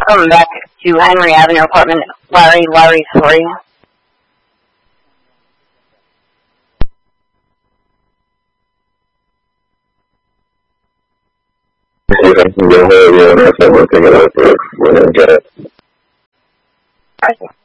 Coming back to Henry Avenue apartment, Larry, sorry. See if I can get a hold of you and I said we'll pick it up. We're going to get it. Okay.